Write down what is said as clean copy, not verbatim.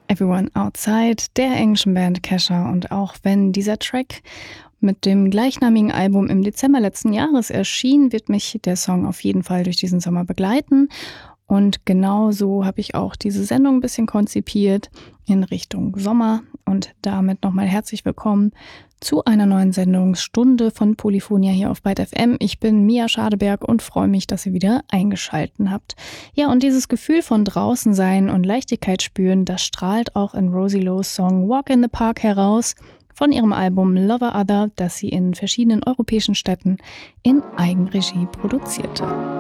Everyone Outside der englischen Band Kesha. Und auch wenn dieser Track mit dem gleichnamigen Album im Dezember letzten Jahres erschien, wird mich der Song auf jeden Fall durch diesen Sommer begleiten. Und genau so habe ich auch diese Sendung ein bisschen konzipiert in Richtung Sommer. Und damit nochmal herzlich willkommen zu einer neuen Sendungsstunde von Polyphonia hier auf Byte FM. Ich bin Mia Schadeberg und freue mich, dass ihr wieder eingeschalten habt. Ja, und dieses Gefühl von draußen sein und Leichtigkeit spüren, das strahlt auch in Rosie Lowe's Song Walk in the Park heraus von ihrem Album Lover Other, das sie in verschiedenen europäischen Städten in Eigenregie produzierte.